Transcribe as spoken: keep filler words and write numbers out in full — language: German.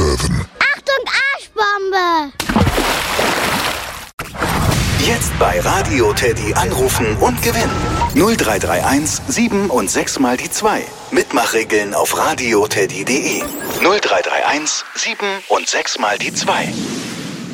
sieben. Achtung, Arschbombe! Jetzt bei Radio Teddy anrufen und gewinnen. null drei drei eins sieben und sechs mal die zwei. Mitmachregeln auf radioteddy punkt de. null drei drei eins sieben und sechs mal die zwei.